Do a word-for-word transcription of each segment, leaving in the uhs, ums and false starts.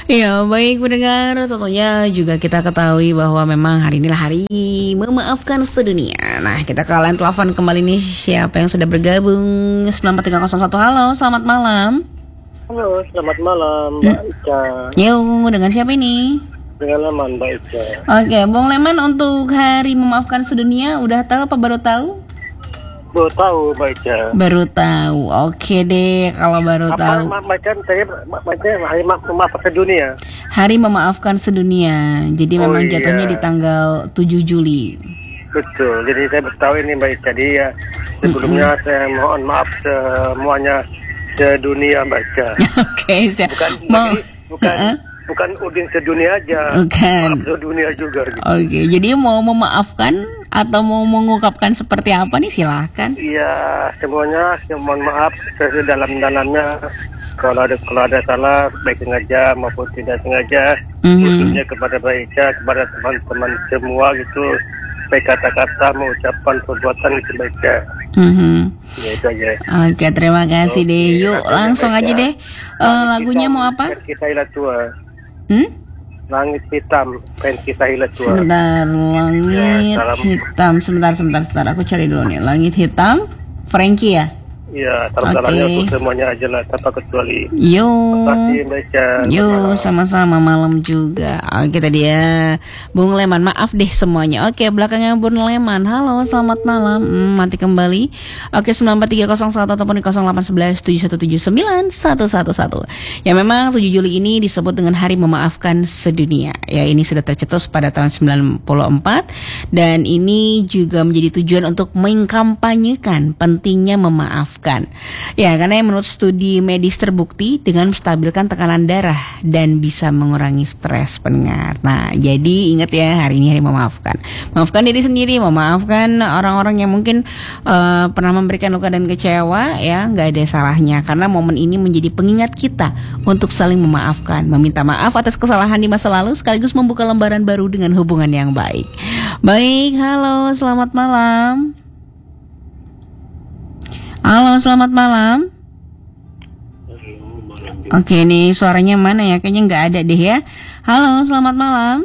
Ya, baik pendengar, tentunya juga kita ketahui bahwa memang hari inilah hari memaafkan sedunia. Nah, kita ke line telepon kembali nih, siapa yang sudah bergabung? sembilan empat tiga nol satu, halo, selamat malam. Halo, selamat malam Mbak Ica. Yo, dengan siapa ini? Dengan Leman Mbak Ica. Oke, Bung Leman, untuk hari memaafkan sedunia udah tahu apa baru tahu? Baru tahu Mbak Ica. Baru tahu. Oke deh, kalau baru Apa, tahu. Ma- Mbak Ica, saya Mbak Ica hari ma- memaafkan sedunia. Hari memaafkan sedunia. Jadi Oh, memang iya. jatuhnya di tanggal tujuh Juli. Betul. Jadi saya baru tahu ini Mbak Ica. Jadi ya sebelumnya Mm-mm. saya mohon maaf semuanya sedunia Mbak Ica. Oke, saya Bukan mau. jadi, bukan Uh-uh. bukan Udin sedunia aja. Bukan. Maaf sedunia juga gitu. Oke, jadi mau memaafkan atau mau mengungkapkan seperti apa nih, silahkan. Iya, semuanya saya mohon maaf sedalam-dalamnya kalau ada kalau ada salah baik sengaja maupun tidak sengaja, Mhm. khususnya kepada Mbak Ica, kepada teman-teman semua gitu, baik kata-kata mengucapkan perbuatan gitu Mbak Ica. Mhm. Ya itu aja. Oke, terima kasih Oke, deh. Yuk, lagunya langsung Mbak aja Ica. deh. Eh, Langit lagunya hitam, mau apa? Fans kita hilang tua. Hmm? Langit hitam, fans kita hilang tua. Sebentar, langit Ya, salam. hitam. Sebentar, sebentar, sebentar. Aku cari dulu nih. Langit hitam, Frankie ya. Iya, salam-salamnya Oke. untuk semuanya aja lah, tanpa kecuali. Yo. Terima kasih Mbak Ica. Yo, Selamat malam. sama-sama, malam juga. Oke, tadi ya Bung Leman, maaf deh semuanya. Oke, belakangnya Bung Leman. Halo, selamat malam. Hmm, mati kembali. Oke, sembilan empat tiga nol satu ataupun di nol delapan satu satu tujuh satu tujuh sembilan satu satu satu. Ya, memang tujuh Juli ini disebut dengan Hari Memaafkan Sedunia. Ya, ini sudah tercetus pada tahun sembilan puluh empat dan ini juga menjadi tujuan untuk mengkampanyekan pentingnya memaafkan. Ya, karena menurut studi medis terbukti dengan menstabilkan tekanan darah dan bisa mengurangi stres pendengar. Nah, jadi ingat ya, hari ini hari memaafkan. Maafkan diri sendiri, memaafkan orang-orang yang mungkin uh, pernah memberikan luka dan kecewa, ya, nggak ada salahnya. Karena momen ini menjadi pengingat kita untuk saling memaafkan, meminta maaf atas kesalahan di masa lalu, sekaligus membuka lembaran baru dengan hubungan yang baik. Baik, halo, selamat malam. Halo, selamat malam. Oke, nih suaranya mana ya? Kayaknya nggak ada deh ya. Halo, selamat malam.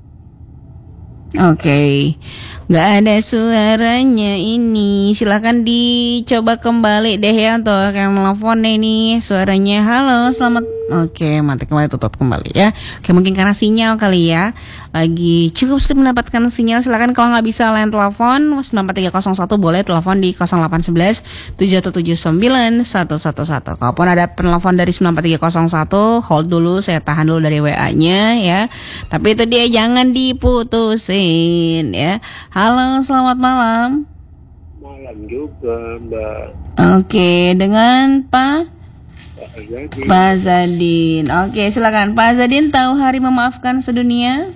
Oke, nggak ada suaranya ini. Silakan dicoba kembali deh ya untuk yang telepon ini suaranya. Halo, selamat. Oke, mati kembali, tutup kembali ya. Oke, mungkin karena sinyal kali ya. Lagi cukup sulit mendapatkan sinyal. Silakan kalau nggak bisa line telepon sembilan empat tiga nol satu boleh telepon di nol delapan satu satu tujuh satu tujuh sembilan satu satu satu. Kalaupun ada penelpon dari sembilan empat tiga nol satu, hold dulu, saya tahan dulu dari W A-nya ya. Tapi itu dia, jangan diputusin ya. Halo, selamat malam. Malam juga Mbak. Oke, dengan Pak Pak Zadin. Oke, silakan Pak Zadin, tahu hari memaafkan sedunia?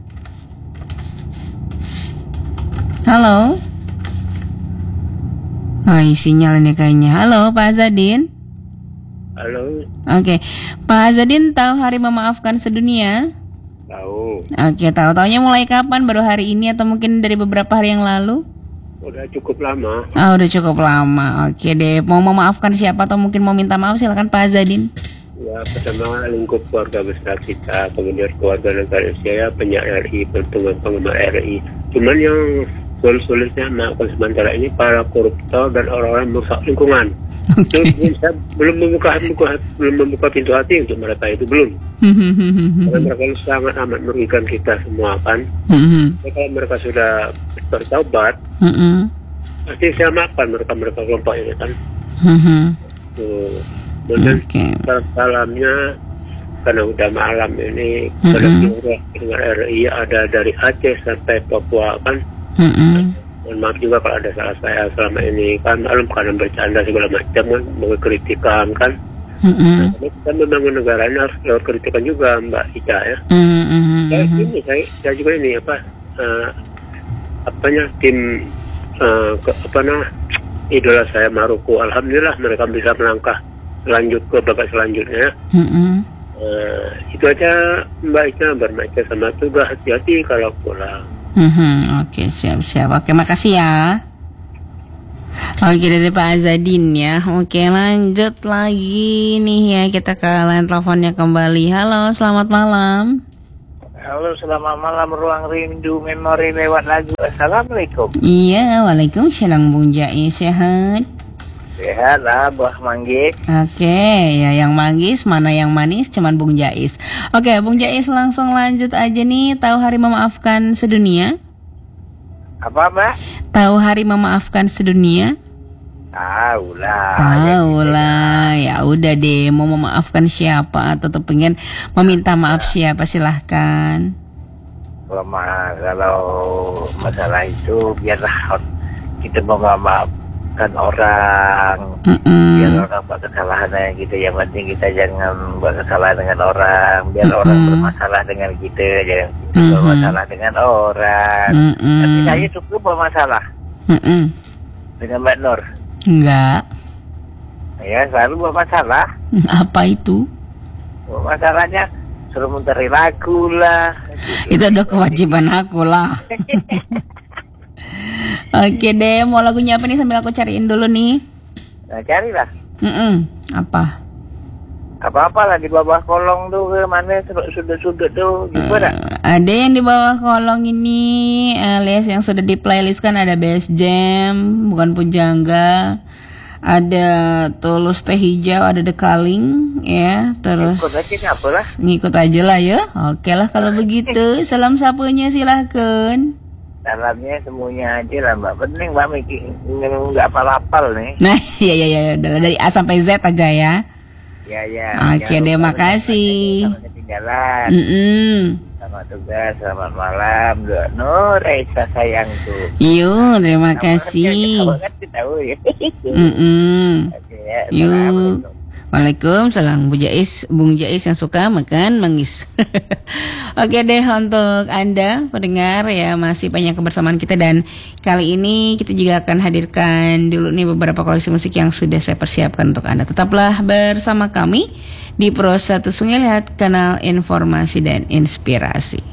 Halo. Oh, sinyal ini kayaknya. Halo Pak Zadin. Halo, Oke, Pak Zadin tahu hari memaafkan sedunia? tahu. Oke, tahu. Taunya mulai kapan? Baru hari ini atau mungkin dari beberapa hari yang lalu? Udah cukup lama. Ah, udah cukup lama. Oke deh. Mau memaafkan siapa atau mungkin mau minta maaf, silakan Pak Zadin. Ya, pertama lingkup keluarga besar kita, kemudian keluarga negara Indonesia, penyiar R I, teman penggemar R I. Cuman yang sulit-sulitnya maafkan sementara ini para koruptor dan orang-orang yang merusak lingkungan. Oke. Itu saya belum membuka, membuka belum membuka pintu hati untuk mereka itu, belum. Karena mereka itu sangat amat merugikan kita semua kan. Jadi kalau mereka sudah bertaubat, pasti saya maafkan mereka-mereka kelompok ini kan. Tuh. Kemudian Oke. salamnya karena udah malam ini, Mm-mm. pada seluruh pendengar R I ada dari Aceh sampai Papua kan. Mohon maaf juga kalau ada salah saya selama ini kan, maklum karena bercanda segala macam kan, mau kritikan kan. Nah, kita membangun negara ini harus lewat kritikan juga Mbak Ica ya. Saya ini saya, saya juga ini apa uh, apanya tim uh, ke, apa nah idola saya Maroko. Alhamdulillah mereka bisa melangkah lanjut ke babak selanjutnya. Uh, itu aja Mbak Ica, bermaca sama tugas, hati-hati kalau pulang. Oke, siap-siap. Oke, makasih ya. Oke, dari Pak Azadin ya. Oke, lanjut lagi nih ya, kita ke line teleponnya kembali. Halo, selamat malam. Halo, selamat malam. Ruang Rindu Memori lewat lagu. Assalamualaikum. Iya, waalaikumsalam Bung Jais. Sehat? Sehat lah, Buah Manggis. Oke, ya yang manggis, mana yang manis, cuman Bung Jais. Oke, Bung Jais langsung lanjut aja nih. Tahu hari memaafkan sedunia? Apa, Mbak? Tahu hari memaafkan sedunia? Tahu lah. Tahu lah. Ya udah deh, mau memaafkan siapa atau tuh pengen meminta maaf siapa, silahkan. Kalau, ma- kalau masalah itu biarlah kita mau memaafkan orang. Mm-mm. Biar orang buat kesalahan dengan kita. Yang penting kita jangan buat kesalahan dengan orang. Biar Mm-mm. orang bermasalah dengan kita, jangan kita Mm-mm. bermasalah dengan orang. Mm-mm. Tapi saya cukup bermasalah Mm-mm. dengan Mbak Nur. Enggak. Ya, selalu bermasalah. Apa itu? Masalahnya suruh mencari lagu lah. Itu udah kewajiban aku lah. Oke deh, mau lagunya apa nih sambil aku cariin dulu nih. Nah, carilah. Mm-mm. Apa? Apa-apa lah di bawah kolong tuh, ke mana sudut-sudut tuh, gimana? Uh, ada yang di bawah kolong ini, alias yang sudah di playlist kan ada Best Jam, bukan Pujangga, ada Tulus Teh Hijau, ada The Calling, ya, terus Ikut aja ngapa lah. ngikut aja lah ya. Oke lah kalau begitu, salam sapunya silahkan. Dalamnya semuanya aja lah, Mbak. Penting Mbak mikir nggak apal-apal nih. Nah, ya ya ya, dari A sampai Z aja ya. Ya ya. Oke deh, makasih. Selamat ketinggalan. Mm-mm. Selamat tugas, selamat malam, Dok Nur, Esa sayangku. Yuk, terima kasih. Kamu kan tahu ya. Mm-mm. Oke ya. Yuk. Assalamualaikum. Waalaikumsalam. Bung Jais, Bung Jais yang suka makan manggis. Oke deh, untuk Anda pendengar ya, masih banyak kebersamaan kita, dan kali ini kita juga akan hadirkan dulu nih beberapa koleksi musik yang sudah saya persiapkan untuk Anda. Tetaplah bersama kami di Pro satu Sungai Lihat, kanal informasi dan inspirasi.